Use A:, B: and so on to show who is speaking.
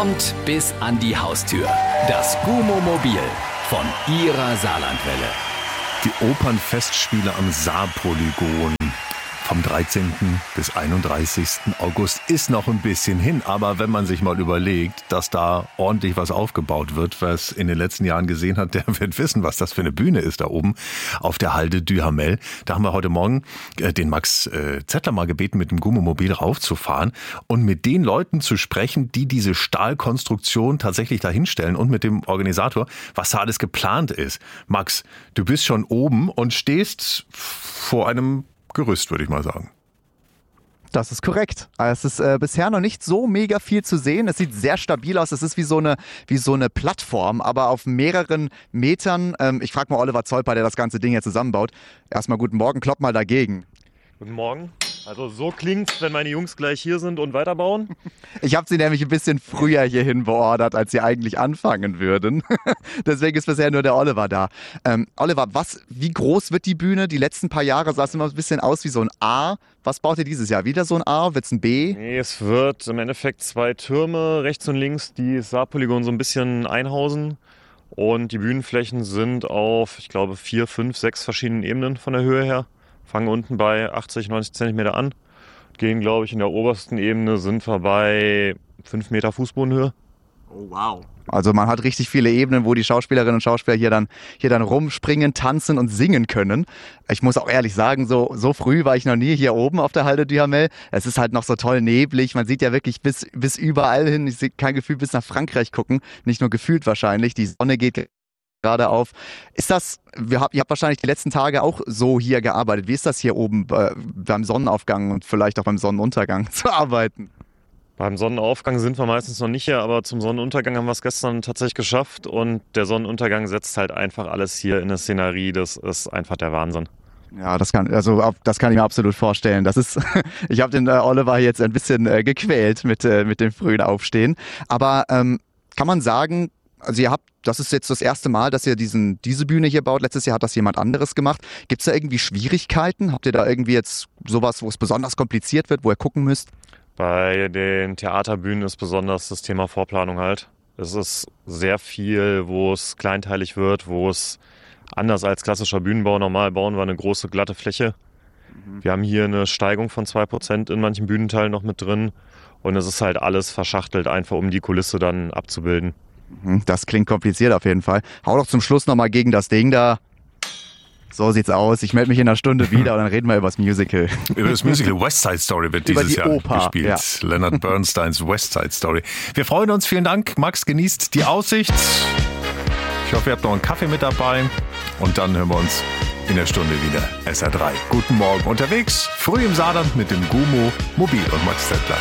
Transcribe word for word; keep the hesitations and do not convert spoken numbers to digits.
A: kommt bis an die Haustür. Das Gumo-Mobil von Ihrer Saarlandwelle.
B: Die Opernfestspiele am Saarpolygon. Vom dreizehnten bis einunddreißigsten August ist noch ein bisschen hin, aber wenn man sich mal überlegt, dass da ordentlich was aufgebaut wird, was in den letzten Jahren gesehen hat, der wird wissen, was das für eine Bühne ist da oben auf der Halde Duhamel. Da haben wir heute Morgen äh, den Max äh, Zettler mal gebeten, mit dem Gumo-Mobil raufzufahren und mit den Leuten zu sprechen, die diese Stahlkonstruktion tatsächlich dahinstellen und mit dem Organisator, was da alles geplant ist. Max, du bist schon oben und stehst vor einem Gerüst, würde ich mal sagen.
C: Das ist korrekt. Es ist äh, bisher noch nicht so mega viel zu sehen. Es sieht sehr stabil aus. Es ist wie so eine, wie so eine Plattform, aber auf mehreren Metern. Ähm, ich frage mal Oliver Zolper, der das ganze Ding hier zusammenbaut. Erstmal guten Morgen, klopp mal dagegen.
D: Guten Morgen. Also so klingt's, wenn meine Jungs gleich hier sind und weiterbauen.
C: Ich habe sie nämlich ein bisschen früher hierhin beordert, als sie eigentlich anfangen würden. Deswegen ist bisher nur der Oliver da. Ähm, Oliver, was, wie groß wird die Bühne? Die letzten paar Jahre sah es immer ein bisschen aus wie so ein A. Was baut ihr dieses Jahr? Wieder so ein A? Wird's ein B?
D: Nee, es wird im Endeffekt zwei Türme, rechts und links, die das Saarpolygon so ein bisschen einhausen. Und die Bühnenflächen sind auf, ich glaube, vier, fünf, sechs verschiedenen Ebenen von der Höhe her. Fangen unten bei achtzig, neunzig Zentimeter an, gehen, glaube ich, in der obersten Ebene, sind wir bei fünf Meter Fußbodenhöhe.
C: Oh, wow. Also man hat richtig viele Ebenen, wo die Schauspielerinnen und Schauspieler hier dann, hier dann rumspringen, tanzen und singen können. Ich muss auch ehrlich sagen, so, so früh war ich noch nie hier oben auf der Halde Duhamel. Es ist halt noch so toll neblig. Man sieht ja wirklich bis, bis überall hin. Ich sehe kein Gefühl bis nach Frankreich gucken. Nicht nur gefühlt wahrscheinlich. Die Sonne geht gerade auf. Ist das, wir hab, ihr habt wahrscheinlich die letzten Tage auch so hier gearbeitet. Wie ist das hier oben äh, beim Sonnenaufgang und vielleicht auch beim Sonnenuntergang zu arbeiten?
D: Beim Sonnenaufgang sind wir meistens noch nicht hier, aber zum Sonnenuntergang haben wir es gestern tatsächlich geschafft. Und der Sonnenuntergang setzt halt einfach alles hier in eine Szenerie. Das ist einfach der Wahnsinn.
C: Ja, das kann, also das kann ich mir absolut vorstellen. Das ist, ich habe den äh, Oliver jetzt ein bisschen äh, gequält mit, äh, mit dem frühen Aufstehen. Aber ähm, kann man sagen, also ihr habt, das ist jetzt das erste Mal, dass ihr diesen, diese Bühne hier baut. Letztes Jahr hat das jemand anderes gemacht. Gibt es da irgendwie Schwierigkeiten? Habt ihr da irgendwie jetzt sowas, wo es besonders kompliziert wird, wo ihr gucken müsst?
D: Bei den Theaterbühnen ist besonders das Thema Vorplanung halt. Es ist sehr viel, wo es kleinteilig wird, wo es anders als klassischer Bühnenbau, normal bauen wir eine große glatte Fläche. Mhm. Wir haben hier eine Steigung von zwei Prozent in manchen Bühnenteilen noch mit drin. Und es ist halt alles verschachtelt, einfach um die Kulisse dann abzubilden.
C: Das klingt kompliziert auf jeden Fall. Hau doch zum Schluss nochmal gegen das Ding da. So sieht's aus. Ich melde mich in einer Stunde wieder und dann reden wir über das Musical.
B: Über das Musical West Side Story wird
C: Über
B: dieses
C: die
B: Jahr
C: Oper,
B: gespielt.
C: ja.
B: Leonard Bernsteins West Side Story. Wir freuen uns. Vielen Dank. Max, genießt die Aussicht. Ich hoffe, ihr habt noch einen Kaffee mit dabei. Und dann hören wir uns in der Stunde wieder. S R drei. Guten Morgen unterwegs. Früh im Saarland mit dem Gumo, Mobil und Max Zettler.